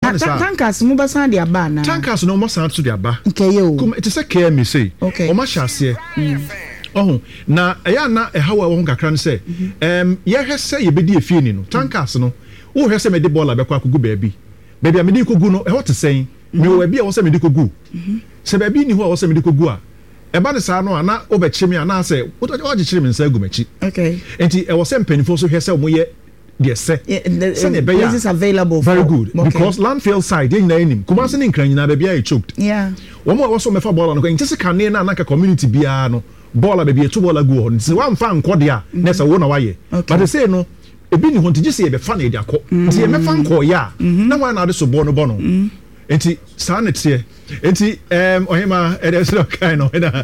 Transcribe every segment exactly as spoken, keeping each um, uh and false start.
ɛba ne saa tankers mo basan de aba na tankers no mo san to de aba okay yo come it is a care me say o ma hyase oh na ɛya na ɛhawa wo kakra ne say em ye hwese ye bedi efie ni no tankers no wo hwese me de ball abekwa kogu baabi baabi a me de kogu no ɛhɔ te sɛn me wo baabi a wo se me de kogu se baabi ni ho a wo se me de kogu a ɛba ne saa no ana obɛkye me ana sɛ wo gye kyere me nsa agu machi okay enti ɛwɔ sɛ mpanifo so hwese wo ye de se sɛ ne bɛya is available very good okay. Because landfill side yin na enim Kumasi ne nkran nyina baabi a choked yeah wo mo wo so mefa ball no nti se kane na na ka community bia no ball baabi etu ball agu ho nti wan fa nkɔ de a na sɛ wo na waye but say no ebi ni ho nti gise ye be fa na e de akɔ nti ye mefa nkɔ ya na wan na de so ball no bɔ no enti saa ne tie enti em ohima e de so kind no na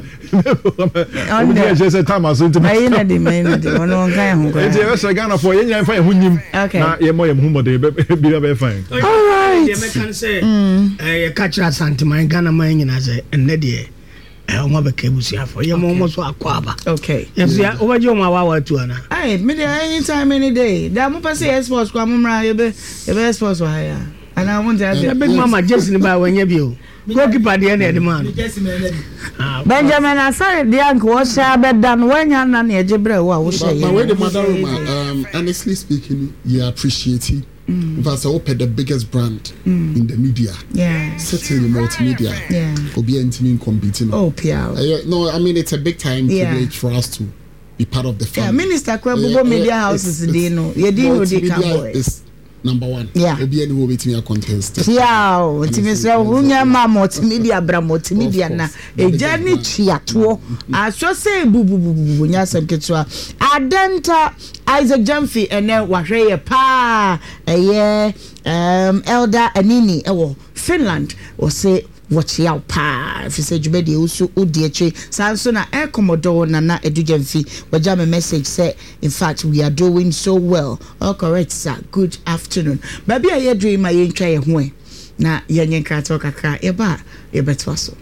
on the just time as into my na de my na de wono kan ho enti e so Ghana for ye nya fa ye ho nyim na ye mo ye ho mode be be fine all right ye me kan say eh catch that sentiment Ghana man nyina say enne de eh o ma be ka busuafo ye mo mo so akwa aba okay yes ya o ba je o ma wa wa tu ana ai me dey anytime any day da mo pese sports kwa mo mra ye be ye be sports wa ya and I want to have big mama Jesse ni ba wanya bi o goalkeeper de na de man Benjamin Asare de anko wo sha be dan wanya na na ejebre wo a wo sha ye but when the mother um honestly speaking you appreciate it because I open the biggest brand mm. in the media yeah certainly multimedia yeah obi entimi competing oh pia uh, no I mean it's a big time yeah. privilege for us to be part of the family yeah Minister Kwabubo uh, media uh, houses dey no ye dey no dey ka boy number one yeah obi any wo betimi a contest yeah ntimi so hunya ma multimedia bra multimedia na eja ni chiato aso say bubububu nya semketwa adenta Isaac Jamfi ene wahwe ye pa eye um elder Anini ewo Finland o say watch out pa if you say jubedi usu udieche sanso na air commodore nana edujemfi waja me message say in fact we are doing so well all correct sir good afternoon baby aye dream my ntwa ye ho na yenye krato kakra e ba e betwa so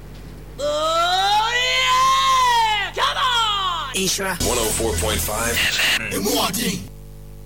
oh yeah come on Isra one oh four point five F M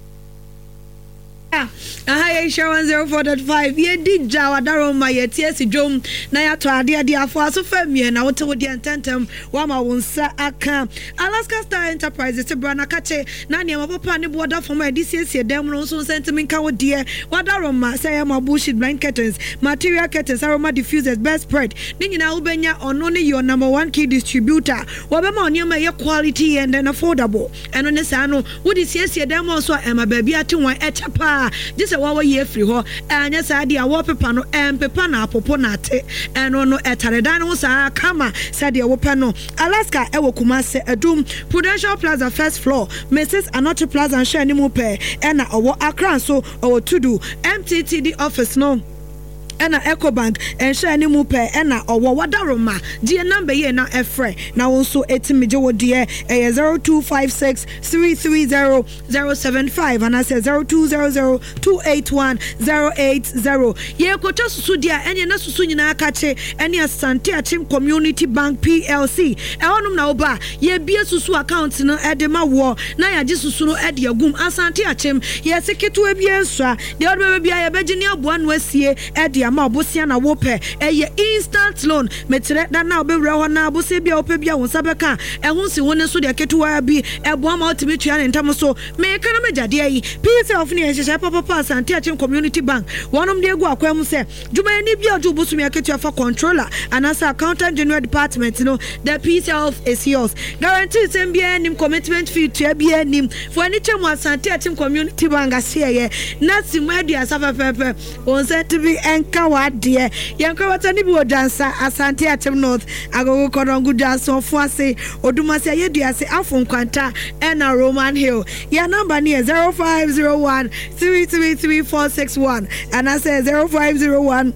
aha Isra one oh four point five ye dija wadaro ma ye tie si dwom na ya to ade ade afo aso famie na wote wodi ententem wa ma wonsa aka Alaska Star Enterprises te brana kache na ne mapapa ne boda fo ma disiesie dem no so sentiment ka wodi e wadaro ma say ya ma bullshit blind curtains material curtains aroma diffusers best spread ni nyina wo benya ono ne your number one key distributor wo be ma oni ma ye quality and then affordable eno ne sa no wodi siesie dem so e ma ba bia te won e chapa just a wa ye free ho anya sa dia wo pepa no em pepa na apopo na te eno no etaredan no sa kama sa dia wo pe no Alaska e wo Kumase Adum Prudential Plaza first floor Missus Anoto Plaza and share ni mu pe e na owo Accra so owo Tudu M T T D office no ena Ecobank enhye ani mu pe ena owo wadaroma die number ye na efre na wonso etimije wo die e zero two five six three three zero zero seven five and I say zero two zero zero two eight one zero eight zero ye kota susu dia ene na susu nyina akache ene Asante Achim Community Bank P L C e honum na oba ye bie susu account no e de ma wo na ya ji susu no e de agum Asante Achim ye seketu e bie nso de odbe bia ye begini aboa no asie e de ma obosia na wope eye instant loan metre da na obewre ho na abosia bia ope bia won sabeka e ho si won so de ketuwa bi ebo ama otimi tua ne ntam so me kana majade ayi P C of ne hyehyɛ papa Asante Achim Community Bank wonom de egu akwam se dwuma ni bia oju bosumi aketua fa controller anasa accountant general department no the P C of is yours guarantee sem bia nim commitment fee tua bia nim for any chemu Asante Achim Community Bank asiye na simu asafa pepe on set to be enka dear yanka watani bi odansa Asante Achim North agogo korongu danso fo ase odumase yeduase afon kwanta ena Roman Hill ya number near zero five zero one three three three four six one and I say zero five zero one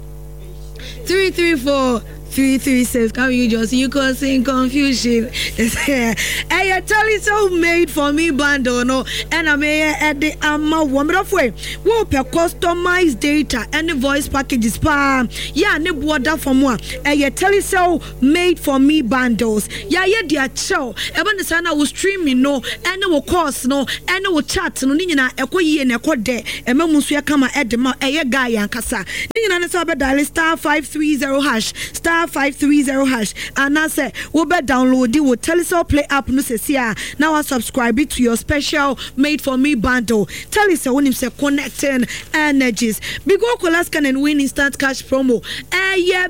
three three four three three six. Come you just you causing confusion. Hey a Telecel made for me bundle no and I may at the ama wonderful way. Wo per customized data and voice packages pa. Ya ne boda for moi. A Telecel made for me bundles. Ya ya dia show. Eba ne sana wo streaming no and wo course no and wo chat no ni nyina ekọ yie na ekọ de. Ema musu ya kama edema eye guy yankasa. Ni nyina ne so be dial star five three zero hash star five three zero hash and I say wo be download the wo Telecel Play app no se sia. Now I subscribe it to your special made for me bundle. Telecel when him say connecting energies. Bigo Colas can and win instant cash promo. Eh yeah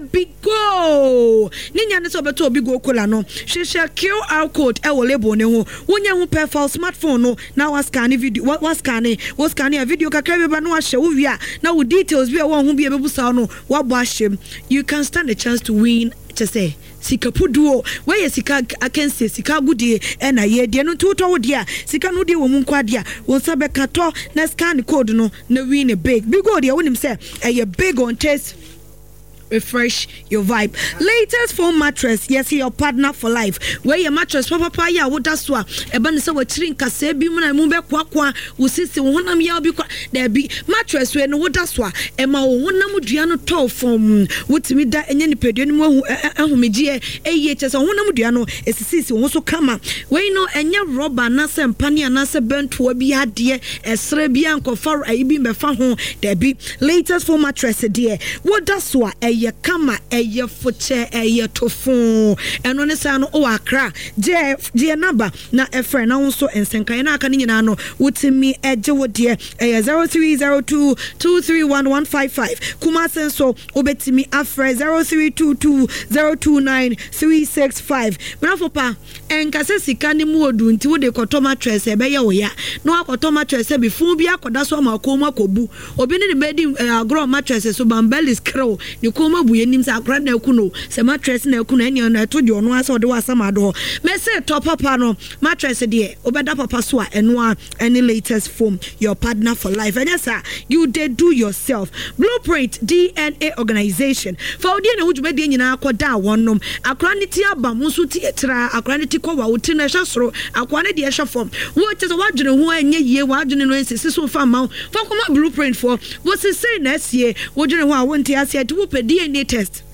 bigo. Ninya ne so beto Bigo Cola no. She share Q R code e wo label ne ho. Wonya ho perfect smartphone no. Now I scan video. What was scanning? Was scanning a video kakra be no ahye wo wia. Now with details be won ho be bebusa no. What boashem. You can stand a chance to win. Just say sika puduo where sika akense sika gudie e na ye de no tuto wo dia sika no de wo mu kwa dia wo sabe kato na scan code no na win a big big go dia wonim say e big on test. Refresh your vibe. Latest foam mattress, yes, your partner for life. Where your mattress, papa, papa, ya, what that's what. Eban is our chrin kase, be when I move back, quack, who sits in one of me, be there be mattress when what that's what. Emma, one namudiano tow from what me that and any pedium who me dear, a years on one namudiano is a sissy also come up. Where you know, and your robber, nasa and pani and nasa burnt to a be had dear, a srebianco for a be me found home. There be latest foam mattress, dear. What that's what a kama eye foche eye tofon eno ne sa no o akra je je number na e friend na won so ensenkan na aka ni nyina no wutimi eje wo de eye zero three zero two two three one one five five kuma senso obetimi afre zero three two two zero two nine three six five brafo pa enkase sika ni mu odu nti wo de koto mattress e be ye wo ya no akoto mattress e be fun bi akoda so ma ko ma kobu obi ne be di agro mattress so bambelis crow ni ko buye nim sa akra na ekuno se mattress na ekuno eni na to de ono asa de wasama do me say top papa no mattress de obeda papa so a eno a any latest foam your partner for life and yes you dey do yourself. Blueprint D N A organization for odi na wujube de nyina akoda wonnom akra ne ti aba musu ti etra akra ne ti ko wa wuti na hwasoro akwa ne de hwe form wo tese wadwene ho anya yie wadwene no ensisi so fa ma fa koma blueprint for wo se say na sie wodwene ho a wonte ase ti wo pedi D N A test.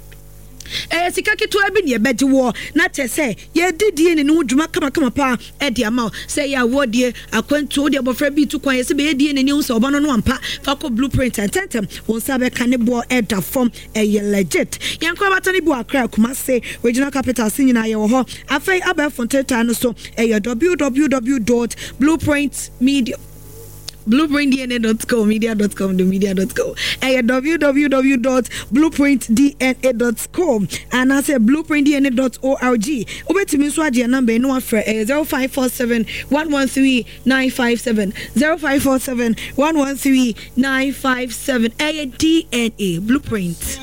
Eh sika keto abi ne beji wo na te say ye di D N A no dwuma kama kama pa e de ama say ya wo de akwantu de abofra bi tu kwan ye se be D N A ne so oba no no ampa fa ko blueprint tentem won sabe kan bo e da form e ye legit yankwa batani bo akra kuma say regional capital sin nyina ye wo ho afai aba fonteta no so e ye w w w dot blueprint media blueprint d n a dot com media dot com the media dot com and w w w dot blueprint d n a dot com and I say blueprint d n a dot org obetimi so age number no afre zero five four seven one one three nine five seven zero five four seven one one three nine five seven a D N A blueprint.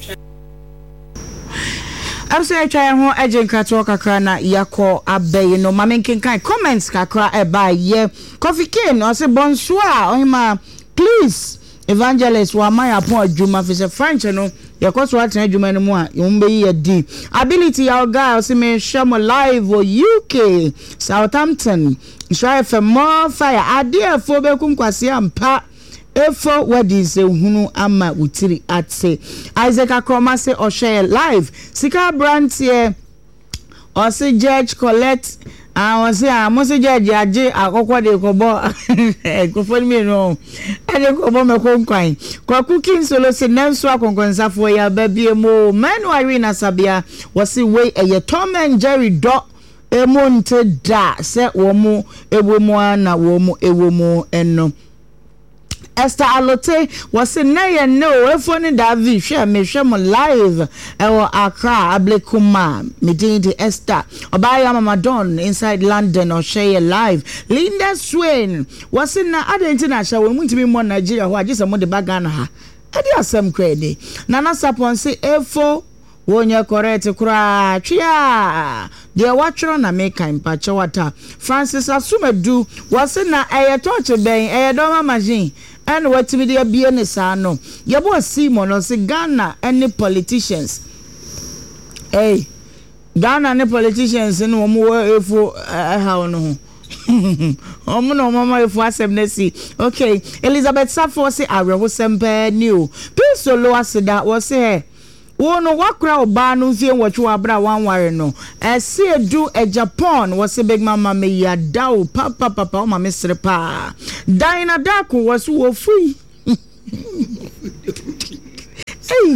I'm saying try ho agent kato kakra na yako abe no mamenkin kan comments kakra e ba ye Coffee King o say bonsoir ohima please evangelist wa my upon adwuma fi say French no yakoso aten adwuma no mu a yombe ye di ability ya guy o say me share live o U K Southampton try for more fire ade fo be kum kwase ampa efo wedi se hunu ama utiri atse Isaac Akroma se o share live sika brand here o se Judge Collect ah o se amo se Judge aje akokwo de kobo ko foni me no ade kobo me ko nkwan ko cooking solo se nanso akonkonsafo ya babie mo manu arena sabia wo se we eye Tom and Jerry do emonte da se wo mo ewo mo na wo mo ewo mo eno Esther Alote was in na no efoni David share me share mo live ewo Accra Ablekuma meeting the Esther Obaya Mama Don inside London or share live Linda Swain was in na Argentina share we muntimi mo Nigeria ho agise mo de bagana ha ade asem kredi Nana Sapon say efo wonya correct kura twa de watchro na make impact wata Francis Asumedu was na eye touch ben eye doma machine and what to be there be any sano yabo Simon or say Ghana any politicians hey Ghana ne politicians no mo efo how no Omo no mama efo asem na si. Okay, Elizabeth Safo say areho sempe new. Piso lo aseda wo say wo no wakra oba no fie nwotwe abra wanware no. Ese edu e Japan wo say big mama me ya daw papa papa o mama sere pa. Dina Daku wo so wo free. Hey,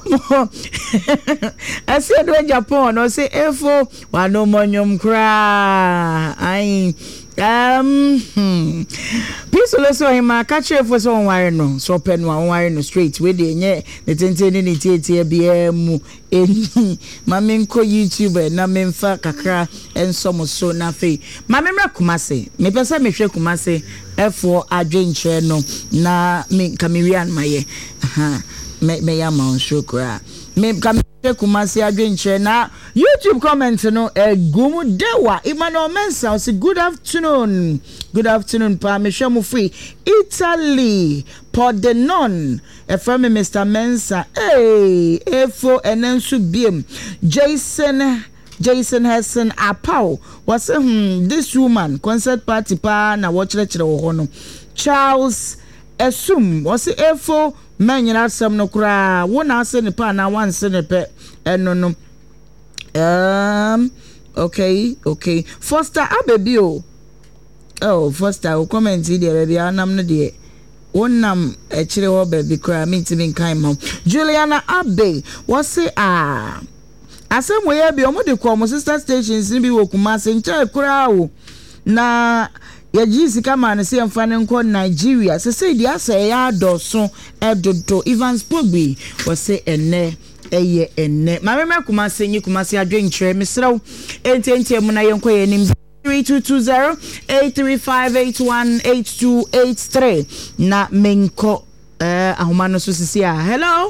I said when Japan, I say efo wano monyom kra. I um hmm. Peace so him catch efo so wire no. So pen one wire no straight we dey nye the tente ni tie bia mu eni. Mame nko YouTube na me mfa kakra enso so na fe. Mame mra Kumase. Me pese me hwe Kumase efo adwenche no na me kamerian maye. Aha. Me me ya ma shukra me kam Kumasi adwenche na YouTube comment no egumu dewa Emmanuel Mensa say good afternoon good afternoon pa me hwe mu free Italy Pordenon e from Mister Mensa hey efo enensu biem Jason Jason Hassan Apau was hmm this woman concert party pa na watch lecture wo no Charles Esum was efo Manyina some no cry, one answer the pan and one senape, and no no. Um, okay, okay. Foster Abebio. Oh, Foster, who comment here, baby, I'm not there. One nam actually, oh, baby, cry, mean to be kind mom. Juliana Abbey, what's say, ah, I said, where be on the call, sister stations in Biwokumas in Chakra. Na ya jisi kama anase mfane nko Nigeria se say dia say ya doso edodo Evans Pogbi wo say enne eye enne mame me Kumase nyi Kumase adwenkyere mesrew entente mu na yenko yenim three two two zero eight three five eight one eight two eight three na menko eh ahoma no so sisi a hello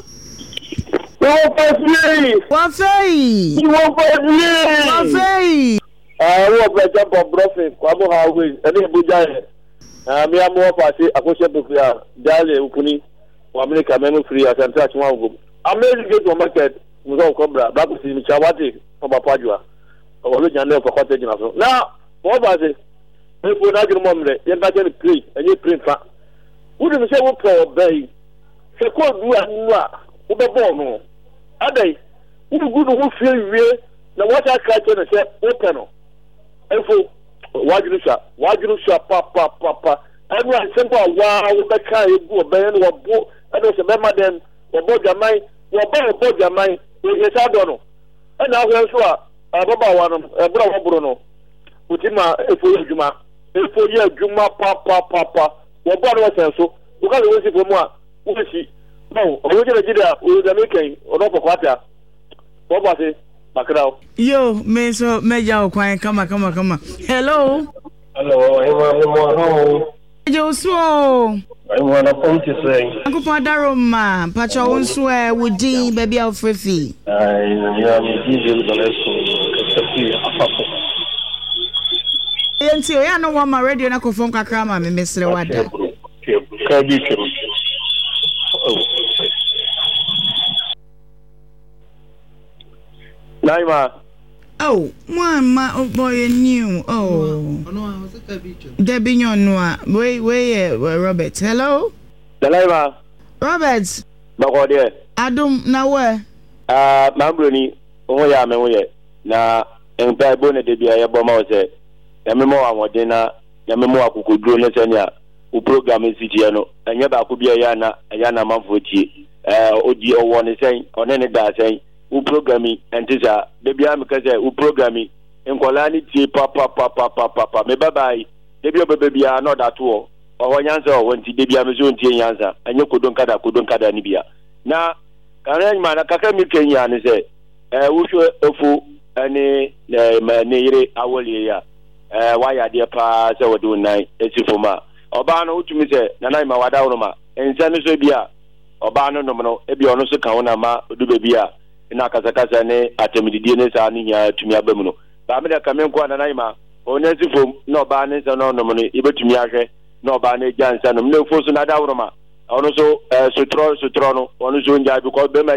Wafei Wafei Wafei Wafei Ah, we are jump on profit. Kwabo highway. Any bujaye. Ah, me am more party. Akoshe bukya. Dale ukuni. America memo free. Asante achuma ugo. Amazing go to market. Muzo kobra. Baku si michawati. Oba pajwa. Oba jande for cottage na so. Now, what was it? People na jiru momre. Yen ba jen play. Enye print fa. Udu me say wo pro bay. Se ko du anwa. Wo be bo no. Adai. Udu gudu wo feel wie. Na what I catch na say open no. Efo wajirusha wajirusha papa papa everyone simple wow we be kai egu oben no bo and so be madam we bo jamai we bo bo jamai we yesa do no e na ahwe so a baba wa no e bra wo bro no utima efo adwuma efo ye adwuma papa papa we bo no senso we ka we si fo mu a we si no o je Nigeria o da mekan o no pokwata wo ba se Makrao. Yo, me so me jaw kwan kama kama kama. Hello. Hello, Emma, Emma, Yo so. Emma na ponti say. Uncle Padaroma, pacha wonso e wudi baby Alfrefi. Ai, ya mi dizel baleso. Kafi afapo. Yenti o ya no wa ma radio na confirm kakra ma me mesre wada. Ka bi ke. Naima. Oh, mama, oh boy, new. Oh. Debbie Nyonoa. Wait, wait, Robert. Hello? Naima. Robert. Bagode. Adum, na where? Ah, Mambroni, oh ya me woye. Na empa bone de bia ye boma o se. Ya me mo awode na, ya me mo akukuduro ne senya. U program nsiti no. Anya ba ku bia ya na, ya na manfo tie. Eh, odi owo ne sen, one ne da sen. U programming antisa debi am kaze u programming enkola ni tie papa papa papa me babai debi obebia no that wo o nyanza o wonti debi am zo ntie nyanza anye kodon kada kodon kada ni bia na karan ma na kaka mi kenya ni se eh wo hwe ofu ani ne yire awoli ya eh wa ya de pa se wodo nai esifoma oba no utumi se na nai ma wada wo ma ensa ni so bia oba no no no e bia ono so kan na ma odu bebia na kasakasa ne atemididie ne sa ni nya tumi abamu no ba me da kamen kwa na naima onye fom na oba ne sa no no no ibetumi ahwe na oba ne jansa no ne fo so na da woroma ono so sutro sutro no ono so nja bi ko be ma de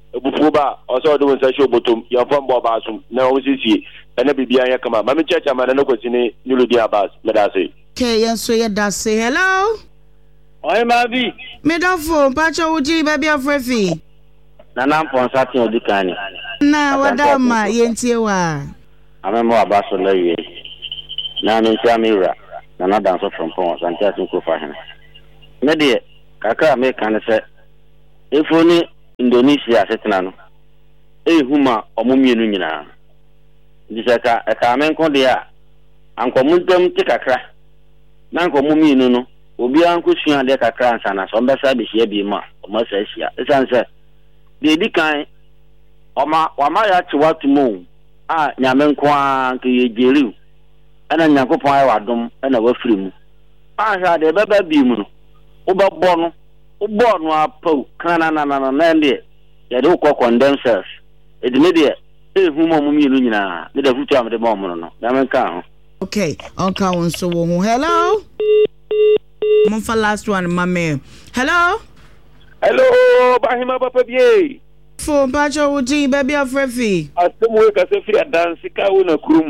ebufu ba also do nsa show bottom ya fam bo ba sum na o sisi ene bibia ya kama mami checha ma na kwesini nyuludi abas medase okay yes so ya dase hello oi mavi medafo pacho uji baby afrefi na na mponsa tin odikani na wadama yentie wa amemo abaso laye na mentia mira na na dance from pon santia tin ko fa hena me de kaka me kan se efoni Indonesia setena no e huma omumienu nyina disaka e ka men ko de a ankomuntam ti kakra na ankomumienu no obi anko sua de kakra ansa na so mbesa be hia bi ma o ma sa hia esanse de di kan oma wa ma ya chi watu mu a nyame nko an ke yejeriu ana nyakopon ayi wadom ana wafiri mu a sha de baba bi mu no wo ba bo no wo bo no apau kana na na na ndi ya de ko condemn cells edime de e hu mo mu yinu nyina de da futu am de mo mo no na men ka ho okay onka won so wo hu hello mon fa last one mama hello hello bahima papa bie fo pacho uji baby afrefi asemu ka se free dance ka wo na krum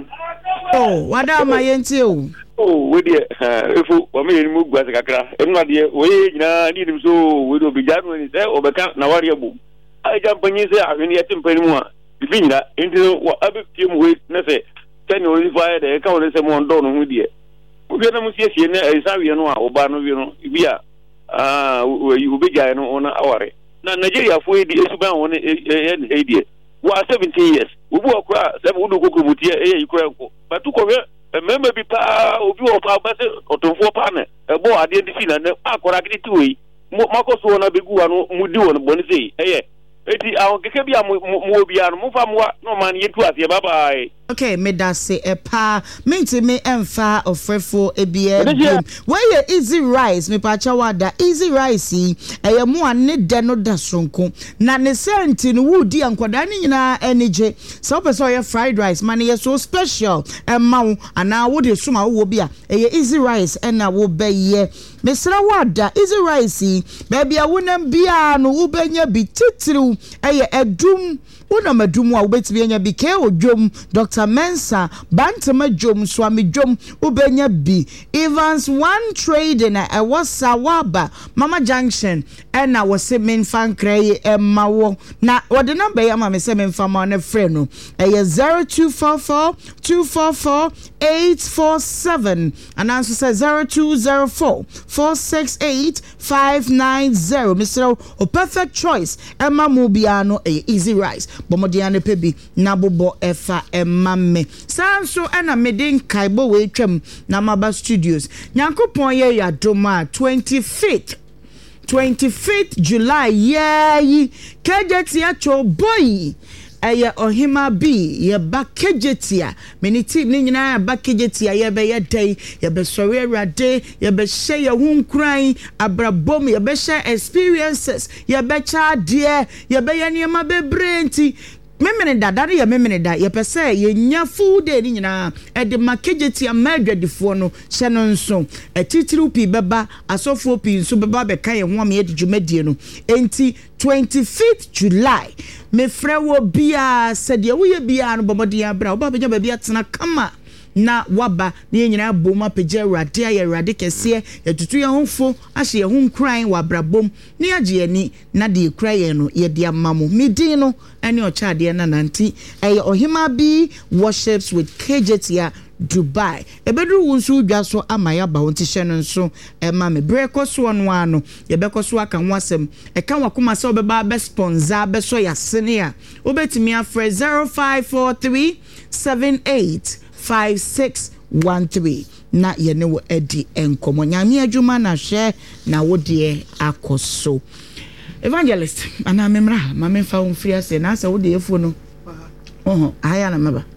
oh wada ma yenti o oh we de efu o me ni mu gwa se kakra enu ade we nyina ni nim so we do bijanu ni se obeka na wari abu ai jampanyi se ahwini yati mpani mu a bibi nyina enti wo abepie mu we na se tani o fa de ka wo se mo ndo no hu de wo bi na mu siesie na isawie no a oba no wi no bi a ah wo be gya no ona aware na Nigeria fo edi esuban won e edi wa seventeen years obi okra se wo do kokro mutie e yikura ko batu ko we member bi pa obi o pa ba se otonfo pa na e bo ade di fi na akora gidi ti we makoso na begu anu mudi won boni sei eye eti awon keke bia mo obi anu mo fa mo no man yetu asie bye bye okay me da se e pa minti me emfa ofrefo ebie bim where easy rice me pa cha wada easy rice eye mo ane de no da sonko na ne senti no wudi ankwada ne nyina enije so person ye fried rice man ye so special e ma wo ana wo de suma wo bia eye easy rice e na wo be ye mesra wada easy rice baby a wonam bia no wo benya bi titiriu eye edum una madumu a ubetimi enya bi ke odwom Doctor Mensa bantama dwom swami dwom ubenya bi Evans one trade na e wasawaba Mama Junction e na wose menfa nkrai e mawo na wode number ya ma me se menfa ma na frɛ no e zero two four four two four four eight four seven and answer says zero two zero four four six eight five nine zero Mister O perfect choice Emma Mubiano e easy rice bomodiane pebi na bobo efa emamme sanso ena medin kaibo we twam na maba studios nyankopon ye ya doma twenty-fifth twenty-fifth July yeyi kejeti acho boy eye ohima bi ye bakejetia meni team ni nyina bakejetia ye be ye dai ye be sori awrade ye be hye ye hunkran abrabom ye be share experiences ye be cha de ye be ye niema bebre nti memene dada ye memene da ye pese ye nya food ni nyina e de makejetia madwadifo no hye no nso etitiri pi beba asofo pi nso beba be kan ye ho am ye djumedie no enti twenty-fifth July me frewo bia sede wo ye bia no bomode abra wo ba benya ba bia tena kama na waba ne nyina boma pege awrade aye awrade kese ye tutu ye honfo ahye ye hunkran wabrabom ne age ani na de kura ye no ye de amamo midin no ene o chaade na nanti eye ohima bi worships with K J T A Dubai ebedu wunsu dwa so amaya ba wonti hye no nso e ma me breko so no ano ye beko so aka ho asem e kan wakoma se obeba be sponsor be so yasene a obetimi afre zero five four three seven eight five six one three na ye ne wo edi enkomo nyame adwuma na hye na wo de akoso evangelist ana memra ma me fa won free ase na asa wo de efo no oho aya na meba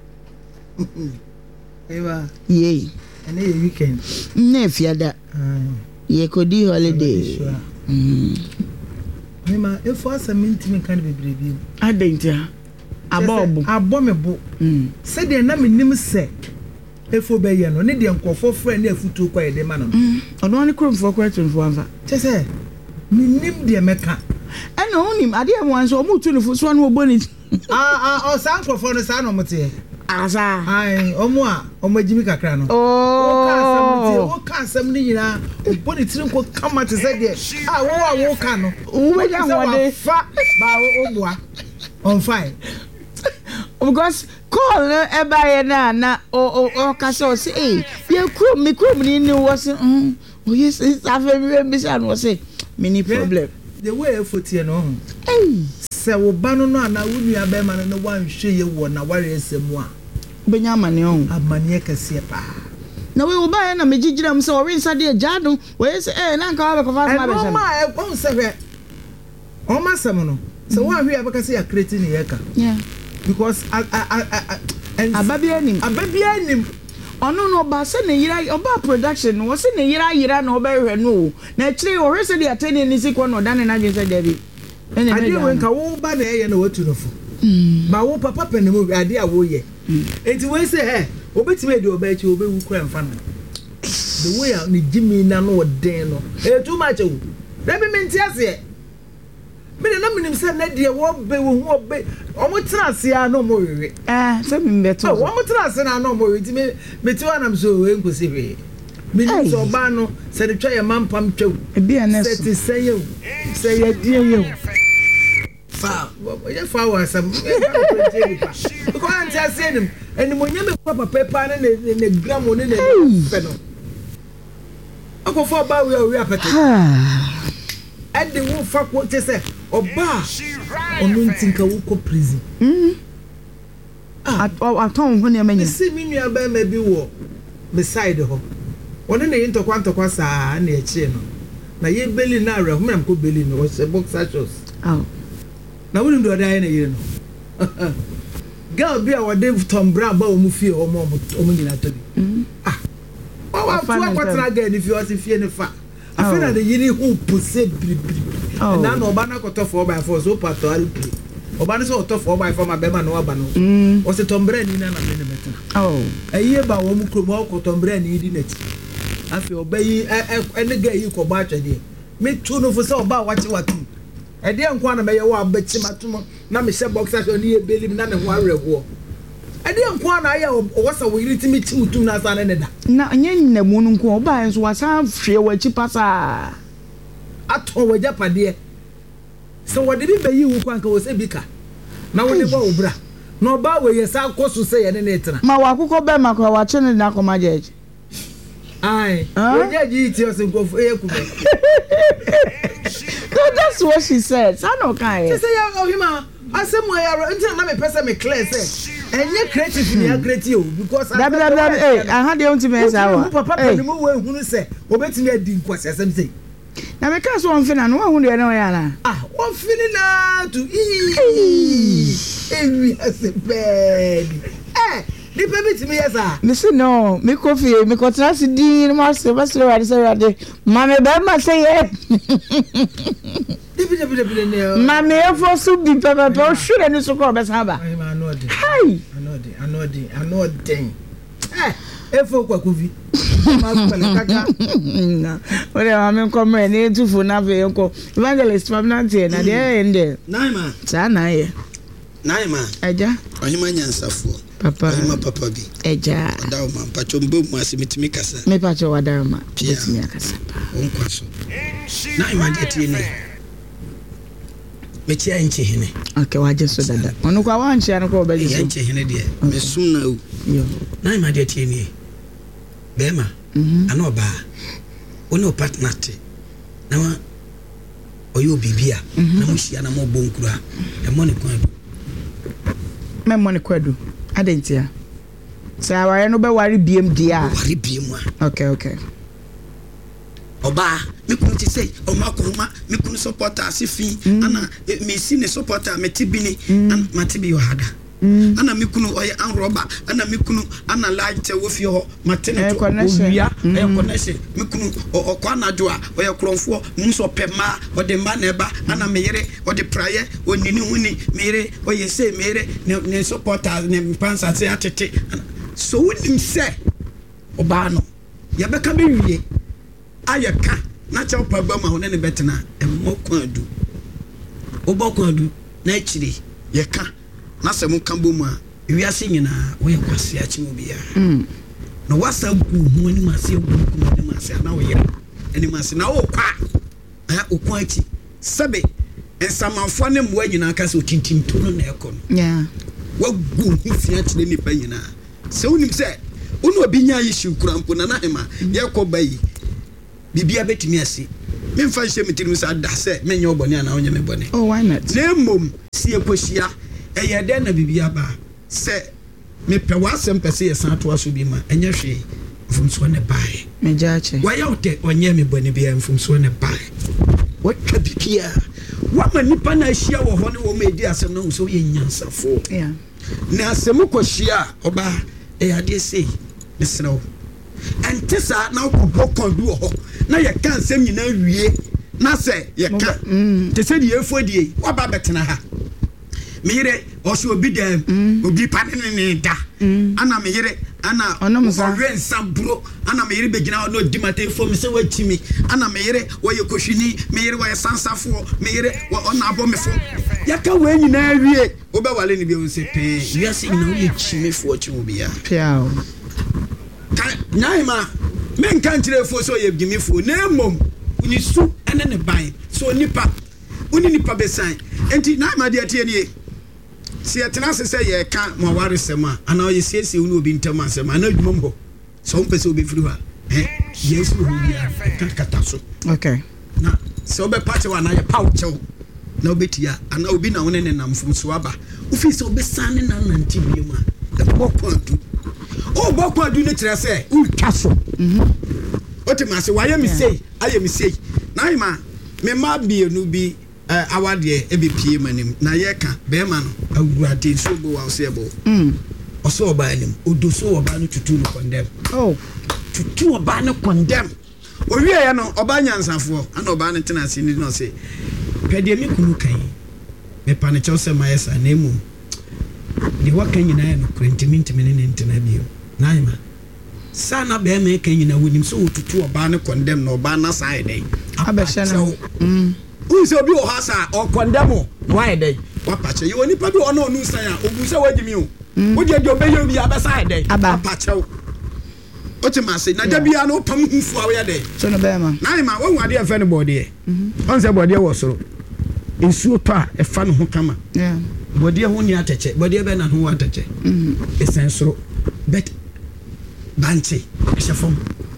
Eva. Yay. And a weekend. Ne fiada. Ye kodi holiday. Mm. Mema, if was a mint me can be brave. I didn't. Abob. Abominable. Mm. Said the name name say. If obey no need them call for friend if you too quiet the man. On one crumb for question for one. Just say, me name the Mecca. And ɛna onim adeɛ mo anso omu tu ne fo so na oboni ah ah o san crofo no san no mote asa ai omu a omu jimi kakra no oh o ka asam ti o ka asam ni nyina oboni tiri ko kama te se de ah wo a wo ka no wo be ja wode fa ba o boa on fine because call no eba ye na na o o ka so say eh ye krom me krom ni ni wo say mm o yes afa mi be say no say mini problem the way fotie no eh se wo ba no no na wo nua be ma no wan hwe ye wo na ware asemu a benya amane on amane kase pa na we wo ba ye na me gigira m say o rinsa de agya no we say eh na nka wa be ko fa ma be say no ma e kon se hwe o ma sem no se wo ahwe abeka say ya create ni ye ka yeah because a a a ababi anim ababi anim ono no ba se ne yira oba production no se ne yira yira na obehwe no na kire o hwe se de atene ni sikwo no dan na dwen se dabi ene ade we nka wo ba na ye na watu no fo ba wo papa pene mo ade a wo ye enti we say he obetime de oba chi obewu kura mfa no the way ni jimi na no den no e too much o rebi menti ase me na minim se na de wo be wo hu obe omo trase a no mo wewe eh se mi beto o omo trase na no mo wewe ti me meti wa na so we nkosi we me ni so ba no se de twa ye mampam twa e bi anes se ti se ye se ye die ye fa ye fa wa sam ko an ta se nim eni mo nyame papa pepa na ne gram ne ne fe no akofo ba we we apete and the wo fa ko te se oba onu ntinka wo ko prison mm ah aton ho ne manya si mi nua ba ma bi wo me side ho wona ne ntokwa ntokwa saa na e chi no na ye beli na ara ho me ko beli no was boxer shorts oh na wo ndo dai na ye no girl bi a wode tom bra ba o mu fie o mo o mu nyina to bi ah wa wa tu akwatra ga ni fie o si fie ne fa afena de yiri hu pose bribri na no ba na koto four by four so pato alpli oba ne so to four by four ma be ma no aba no o se tombra ni na na me ne meta oh aye ba wo mu krom o ko tombra ni di na ti afi oba yi ene ga yi ko ba twede me tu no fo se oba wache watu e de nkwa na me ye wo abachi matomo na me she boxer so ni e belim na me ho awerebo e de nkwa na aye o wasa wo yiri ti me chi mutum na sa na ne da na nya nyina mu no nko oba enso wasa hwe wachi pasa ato waja pade so wode bi bayi wu kwanka wo se bika na wode ba obra na oba we yesa koso se ye ne ne tena ma wakukọ be makọ wa chene na akoma jeje ai oje ji ti o se ko e ku be so that's what she said sa no kan she say ya ohima asemu ya ntina na me pese me clear say enye creative ni creative o because that that that eh aha de onti me sa wa papa papa mu we hunu se obetimi adi nkwase asem say na me ka so on fina no wa hu de na ya na ah on fini na to e e ase bad eh ni pe bitimi yesa me say no me ko fie me ko trans di ma se ba se wa se wa de ma me ba ma say eh dibi dibi dibi ne ma me e fo su bi pe pe o shure ni so ko be sa ba ai ma no de hai anodi anodi anodi eh efo kwa kuvi ma pele kaka na ore ma me ko me ni tufu na fe ko evangelist Fabnante na de ende naima sa na ye naima aja ohima nyansafo papa ohima papa bi eja dawo ma pacho mbo mu asimitimi kasa me pacho wadarma bitimi akasa onkwa so naima de tie ne mechi anche hene okay waje so dada onu kwa wanche an ko beji so anche hene de mesum na o yo naima de tie ne bema ana oba ono partner te na wa oyo bibia na mo hia na mo bonkura e mo ne kwadu me mo ne kwadu adentia sa aware no be wari biem dia wari biem a okay okay oba me kunu ti say o ma kuruma me kunu supporter asifi ana me si ne supporter me tibini ana matibi yo hada ana me kunu oye an roba ana me kunu ana light wo fi ho matene to owia e connection me kunu o kwa na do a oye kronfo mu so pema o de ma na eba ana me yere o de praye o nini huni me yere oye say me yere ne supporter ne pansa se atete so wonim say oba no ye beka be wie ayeka na cha pagba ma ho ne betena e mo kwadu obokwadu na achiri ye ka na se mo kan bomu a wiase nyina wo ye kwase achi mo bia mm na wasa gu hu ani mase gu hu ani mase na wo ye ani mase na wo kwa eh okwa achi sebe ensamanfo ne mwa nyina ka se otintim to no na ekọ no yeah wa gu hu fi achi ne pa nyina se unim se unu obi nya yi shi kurampo na na hema ye kọ bayi bibia betimi ase memfa hye metirim sa da se menye obone ana onye me bone oh why not na mom si ekohia eye de na bibia ba se me pe wasem pese ye san to aso bi ma enye hwe mfumso ne bae me jaache wa ya ote onye me bone bia mfumso ne bae watwa bibia wa ma nipa na hia wo ho ne wo ma edi asem na so ye nyansafo yeah na asem kohia oba e ade sei mesrew antisa na okobokon du ho na ye kan sem nyina wie na se ye ka te se die efodie wa ba betena ha meyire oso obi dem obi panene ne da ana meyire ana oren sambro ana meyire begina no dimate fo mi se wachimi ana meyire wo ye kohwini meyire wo ye sansafo meyire wo ona abo me fo ya ka we nyina wie obe wale ni bi o se pe wiase nyina wo ye chimi fo chimu bia piao naima men kan kire fo so ye gimi fo na mom uni su ene ne ban so nipa uni nipa besan enti naima de atie nie si etena se se ye kan mo ware sema ana o ye siesie uni obi ntama sema na adwuma mbo so on pese obi firi ha eh yesu hu bia kan kata so okay na se obe party wa na ye paw chew na obetia ana obi na woni ne namfum so aba ofi se obe san ne na nanti bi ma e bokwandu o bokwandu ne kire se u twaso mhm otimase waye mi sei aye mi sei na ima me ma bie nu bi awade e be pie manim na ye ka be ma no awurade so bo wa so ebo mm oso oba anim odoso oba no tutu no condemn oh tutu oba no condemn owie ye no oba nyansafo ana oba no tena ase ni no se pede mi kunu kan me pa ne chose ma yesa na emu de wakan nyina ye no krentimi ne ntena bio na ima sana be me kan nyina wonim so tutu oba no condemn no oba na side dey abesha na mm unse obi o hasa o condemn why dey wapache you oni pa bi ono onu san ya ogu se wagimi o wo je de obeyo bi abesa dey apache o otimase na da bia no pam hufu awe dey so no be ma na ima wo nwade e fe no body e on se body e wo soro ensuo to a e fa no ho kama yeah body e ho ni atache body e be na ho atache mhm esen soro bet banche e shefom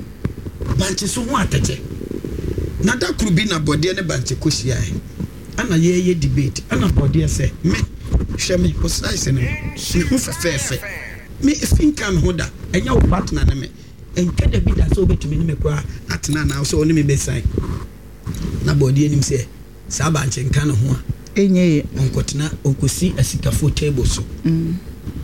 banche so ho atache na da krubi na body ne banche kosia e ana ye ye debate ana body say me hwe me ko size ne me hu fefefe me finka me hoda enya wo partner na me enka da bi da so betumi ne me kwa atena na so oni me besan na body enim say sa banche nka ne ho a enye onkotena onkosi asikafo table so mm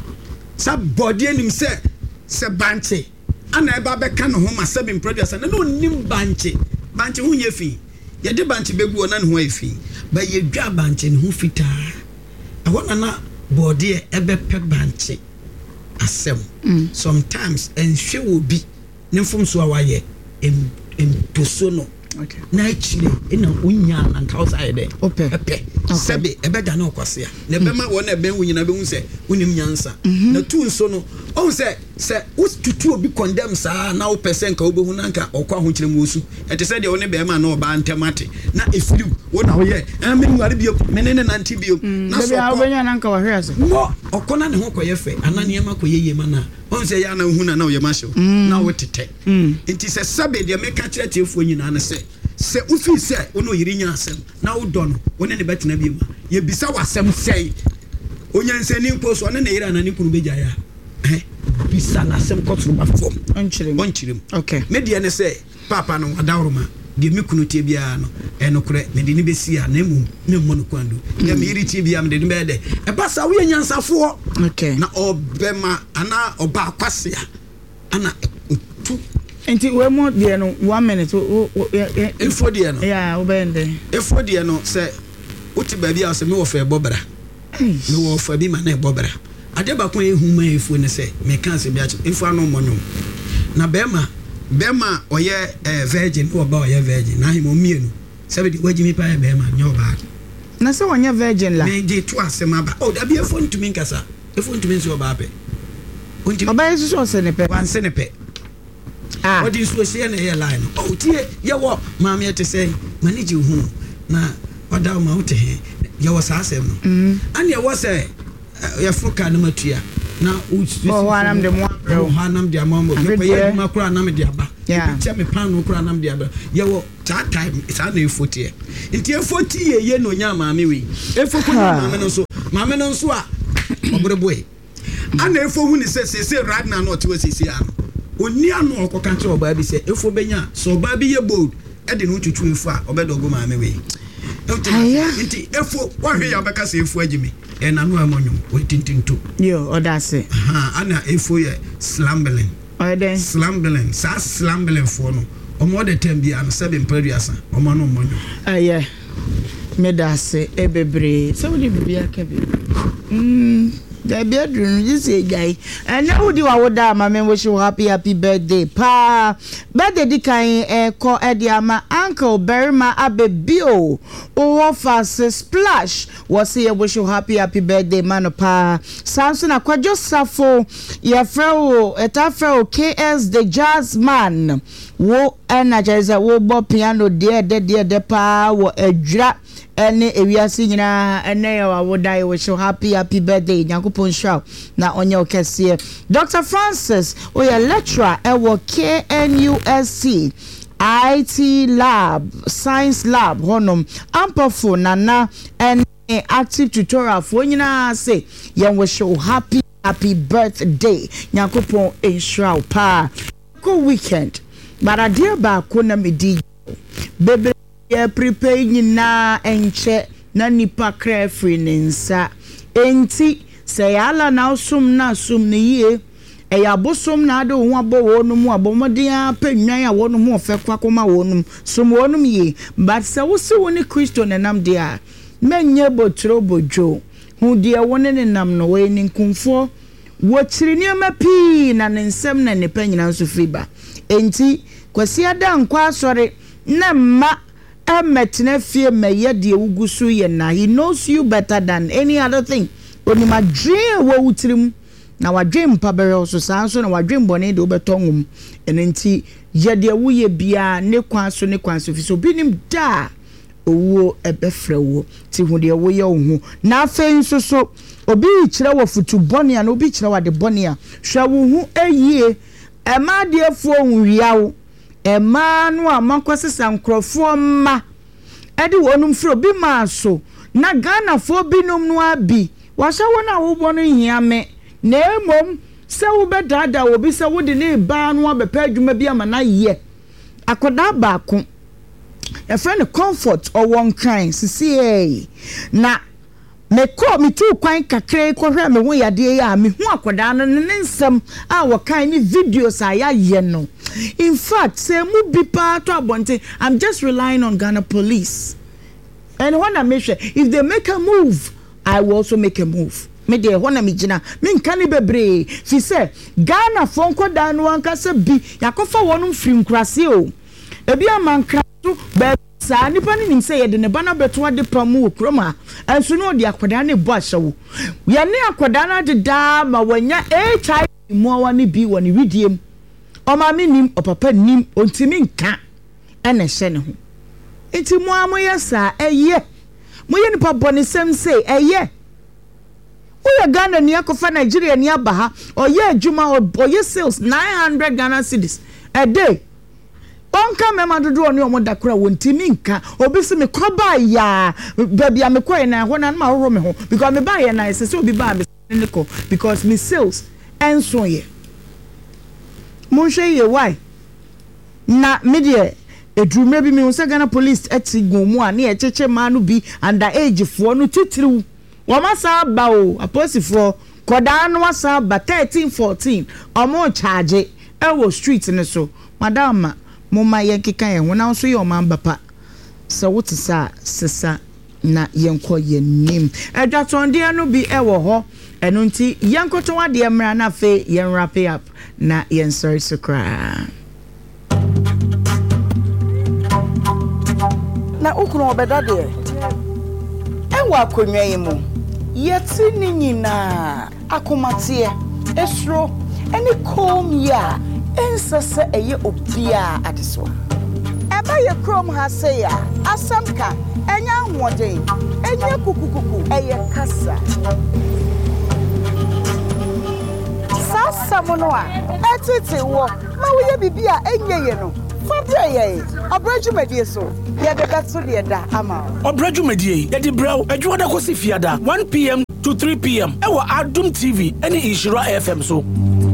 sa body enim say se banche ana eba be ka ne ho ma seven producer na no nim banche banche hu ye fi ye de banche begu ona ne ho afi ba ye dwa banche ne ho fita awona na body e ebe pe banche asem mm. sometimes enhwe obi ne mfom so awaye em em tosono okay na chile ina unya na nkausa ede ope epe sebe ebe da na okwase na ebe ma wona ebe wunyina be hu se unim nyansa na tu nso no o se se ututu obi condemn sa na o percent ka obehu na nka okwa ho kyerem osu ete se de woni be ma na oba ntemate na efiri wona ho ye e me nware bio menene na nti bio na so ko obenya na nka wa hwe ase mo okona ne ho koye fe anane ma koye ye ma na on se ya na hu na na o ye ma hye na wo tete nti se sebe de me ka kyerɛ tefo nyina na se se ufi se ono yiri nya asem na wo do no woni ne betena bi ma ye bisa wasem sei onyansani nko so ne ne yira na ne kunu beja ya eh bisa na asem kotro ba fom onchirem onchirem okay media ne se papa no adawroma de me kunu tie bia no e no kure me de ne besi a na emu me mo no kwando ya me yiri tie bia me de ne be de e basa wo nyansafo okay na obema ana oba akwase ana tu enti we mo de no one minute o info de no yeah obende info de no se uti ba bia se me wo fa bobra me wo fa bi ma na bobra ade ba ko ehu ma efu ne se me kan se bia info ano monyo na bema bema oye virgin wo ba oye virgin na himo mienu se be di wajimi pa bema nyo ba na se wonya virgin la me je to asema ba oh da bi efo ntumi nkasa efo ntumi nso ba ape ntumi oba yesu so se ne pe wan se ne pe ah what is so share na line oh tie ye wo maame ete say manage hu na oda ma wote he ye wo sa asem no ane ye wo say ye foka na matua na usu oh hanam de mo oh hanam de amamo me ye ma kura na me de aba yeah che me pan no kura na me de aba ye wo that time it's na e forty nti e forty ye ye no nya maame we e foku na maame no so maame no so a obreboy ana e fo hu ni se se se right now no to se se ano oni ano okoka nche oba bi se e fo benya so oba bi ye bold e de no tutu e fo a obedogo maame we nti e fo wa hwe ya beka se e fo agimi e na no amonyum we tintinto yo odase ha ana e fo ye slambling oden slambling sa slambling fo no omo de tem bia no seven periasa omo no monyo aye me dase e bebre so we bibia ka bi mm da bia dun ji se gai and now di wa woda ma me wish you happy happy birthday pa birthday di kan e ko e di ama uncle Berima Abebio o fast splash was say wish you happy happy birthday man pa Samson Akwajo Safo ya frau eta frau K S the jazz man wo energize wo bo piano de de de de pa wo adra ene ewiase nyina ene ya wo dai wish you happy happy birthday Nyankopon show na onye okese Doctor Francis o ya lecturer e wo K N U S C I T lab science lab honom ampofo nana and active tutorial for nyina say yen wish you happy happy birthday Nyankopon ensure pa ko weekend but a dear ba ko na me di bebe ye prepare nyina enche na nipa kra free nensa enti say ala na sum na sum ne ye e ya bosom na ade ho abo wonum abomodin apannwan a wonum ofe kwakoma wonum sum wonum ye but say wo se woni Kristo nenam de a menye botro bojo hu de woni nenam no we ni nkumfo wo chiri niam pi na nensem na ne panyina nso fiba enti kwasi ada nkwa asore na ma emetne fie meye de wugusu ye na he knows you better than any other thing onima dream wo wutrim na wa dream pabere so sanso na wa dream bone de obetongum enenti ye de wuye bia ne kwan so ne kwan so fi so binim da owo ebefra wo ti hu de wo ye ohu na afen so so obi kire wo futu bone na obi kire wa de bone a hwa wo hu eyie ema de afu ohunwiawo ema no amakwasesa nkrofo ma edi wonum fro bi ma so na Ghana fo binom no abi wahya wona wo bono hia me na emom se wo bedada wo bi se wo de ne ba no abepa adwuma bi ama na ye akoda ba ko e friend comfort or one kind sisi na me ko me tu kwan kakre ko hwe me ho yade ya me hu akoda no ne nsem a wo kan ni videos a ya ye no in fact say mu bi pa to abonte I'm just relying on Ghana police and when I make sure if they make a move I will also make a move me de hona me gina me nka ne bebre fi se Ghana fo nkoda no anka se bi yakofa wonum firi nkrase o ebi amanka to be sa nipa ni nim se ye de ne bana beto ade pamu kroma enso no de akoda ne bo ahyewo ye ne akoda na de da ma wanya H I V mo wa ne bi woni widiem o ma me nim o papa nim ontimi nka ene hye ne ho enti mo amoye sa eye mo ye nipa bone sem se eye oya Ghana ni akofa Nigeria ni abaha oye adwuma oye sales nine hundred Ghana cedis a day onka mema dodo oni omo dakora wontimi nka obi se me koba ya baby am koy na ho na ma ho me ho because me buy na se se obi ba me niko because me sales enso ye mo hwe ye why na media edrume bi me ho se Ghana police eti gomu a na ye cheche ma no bi under age fo no titiriw wamasa ba o aposifo koda no wasa ba thirteen fourteen omo charge e wo street ne so madam moma yenkeka ye wona so ye omamba pa so wotisa sesa na yenko yenim edwatonde no bi e wo ho eno nti yenkoto wade mra na fe yen wrap up na yen sorry sukra na ukunu obeda de ɛwɔ akonnwa yi mu yɛte ne nyinaa akomateɛ esro ɛne kom ya ɛnsa sɛ ɛyɛ obia adesoa ɛba yɛ krom ha sɛ ya asamka ɛnya ahoɔden ɛnya kukukuku ɛyɛ kasa sasa mo no a ɛtete wɔ ma woyɛ bibia ɛnyɛ yɛ no fabre yɛ ɔbrɛdwumadie so yɛde bɛto deɛ da ama ɔbrɛdwumadie yɛde brɛw adwuma da kɔsi fiada one p m to three p m ɛwɔ Adum T V ɛne Nhyira F M so.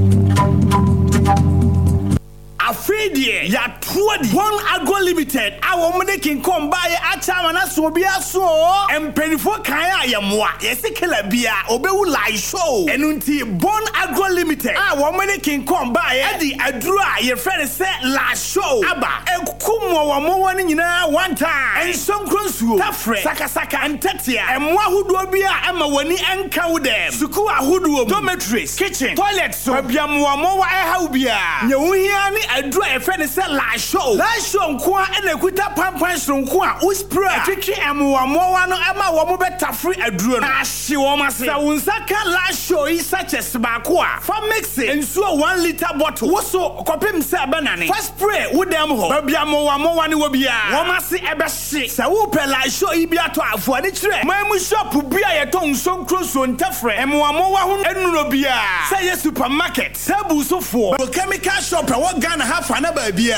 Afredie ya truadi One Agro Limited a wo mde kin kom bae acha mana so bia so empenifo kan a yemwa yesikela bia obewu live show enunti One Agro Limited a wo mde kin kom bae adi aduru a ye friend say live show aba ekumo wo mo woni nyina one time ensonkron suo tafre saka saka antatia emwa hudo bia ema woni enka wo dem suku ahudo dormitories kitchen toilet so bia mo mo wa eha bia nyewuhia ni adru e fe ne se la show la show nko a na kuta pampan so nko a uspray atwetwe emwa mo wa no ema wo mo betafre adru no ahye wo mase sa wunsaka la show yi such as ba ko a fa mix ensuo one liter bottle wo so kopem se banane fa spray wo dem ho ba bia mo wa mo wa ne wo bia wo mase e be hye sa wo pe la show yi bia to afo ani kire ma mu shop bia ye to nsonkro so ntafre emwa mo wa ho enuro bia say ye supermarket tabu so for chemical shop e wo Ghana ha fa na ba bia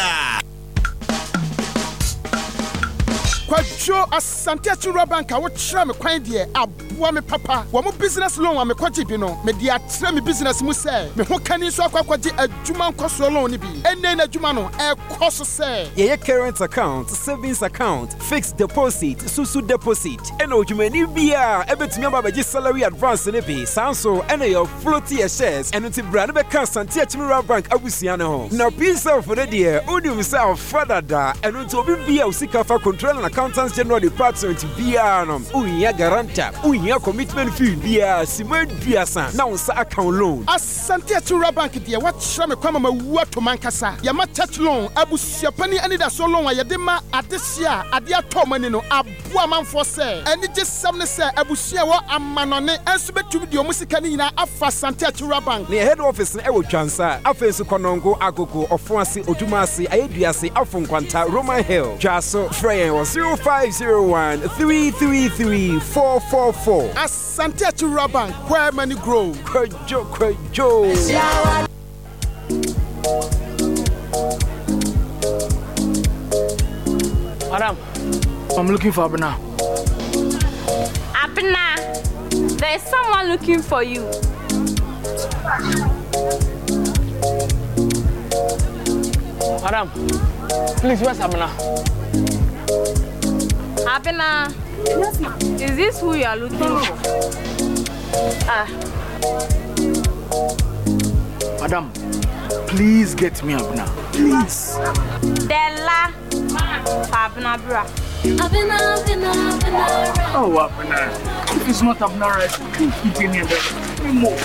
Kwajo Asante Achura Bank a wo kyerɛ me kwan de aboa me papa wo mo business loan a me kwaje bi no me de atrɛ me business mu sɛ me ho kani so akwakwaje adwuma nkoso loan ni bi enne na adwuma no e koso sɛ ye current account savings account fixed deposit susu deposit ena odwumani bia ebetumi ababaje salary advance ne bi sanso ena your floaty shares eno ti bra ne be kan Asante Achura Bank abusua ne ho na peace of the dear odi himself father da eno ti obi bia usika fa control na Accountants General Department biano unya garanta unya commitment fee bia simed biasa na unsa account loan Asante Achura Bank de wa kyerɛ me kwama mawu to mankasa ya ma touch loan abusuapani ani da so loan a yɛde ma adesia ade atɔ mani no aboa manfo sɛ ani gye sam ne sɛ abusua wɔ amanone enso betumi de omusika ni nyina afa Asante Achura Bank ne head office na ewo twansa afensu konongo agogo ofoase odumase ayeduase afonkwanta Roman Hill twaso frey was zero five zero one three three three four four four. Asante Achura Bank, where money grow. Kwajo, kwajo. Madam, I'm looking for Abna. Abna, there's someone looking for you. Madam, please, where's Abna? Abena, is this who you are looking for? Ah. Madam, please get me Abena. Please. Della. Abena bra. Abena, Abena, Abena. Oh, Abena. If it's not Abena rice, please keep it near me more.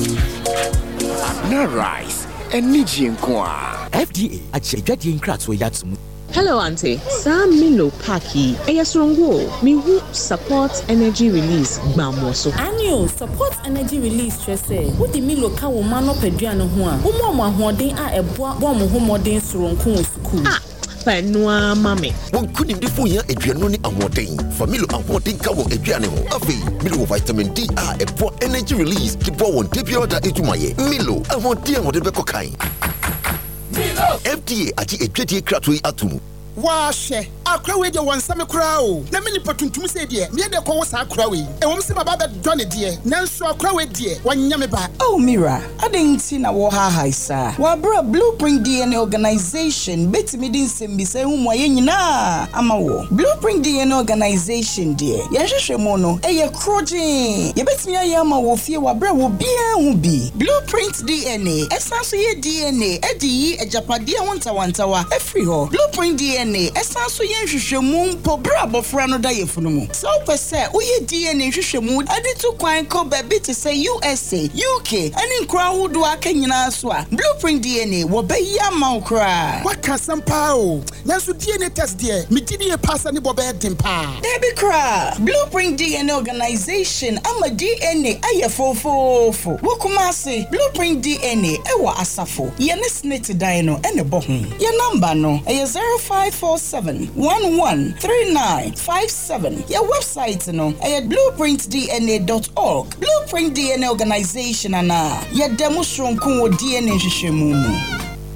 Abena rice. And Niji Nkwa. F D A actually got the incrats with that. Hello, Auntie. Sam Milo Paki. Eyasrongo. Mihu support energy release. Gbamoso. Annual support energy release stressor. Who the Milo ka wo mano peduano ho a. Wo mo mo ahoden a eboa bo mo ho modern soronko school. Ah, penua mame. Won kunim de fo yan aduano ni ahoden. Familo ahoden ka wo aduane ho. Afi, Milo vitamin D a eboa energy release. Ki bo won debia da edumaye. Milo ahoden ho de be kokan. F D A ati etweti kratoi atumu. Wa hye akra we de wonsame kra o na me nipa tuntum se de me de ko wo sa akra we e wom se baba be do ne de nanso akra we de wanya me ba. Oh Mira, adenti na wo ha haisa wa bra Blueprint D N A organization betimi din sem bi se hu mo ye nyina ama wo Blueprint D N A organization de ye hwehwe mo no e ye kroje ye betimi aye ama wo fie wa bra wo bia hu bi Blueprint D N A esanso ye D N A edi yi ejapade wonta wantawa efri ho Blueprint D N A N A ɛsan so yɛ nhwehwɛmu mpo bra abɔfra no da yɛfunu mu sɛ wopɛ sɛ woyɛ D N A nhwehwɛmu ɛde to kwan kɔ baabi te sɛ U S A U K ɛne nkura ahodoɔ aka nyinaa so a Blueprint D N A wɔbɛyi ama wo koraa waka asɛm paa o nanso D N A test deɛ megye di yɛ paasa ne bɔbɛyɛ den paa dabi koraa Blueprint D N A organization ama D N A ayɛ fofoofo wokuma ase Blueprint D N A ɛwɔ asafo yɛne snit dan no ɛne bɔ ho yɛ number no ɛyɛ zero five four seven one one three nine five seven yɛ website no ɛyɛ blueprint d n a dot org Blueprint D N A organization ana yɛ demo shronko wɔ D N A nhwehwɛmu mu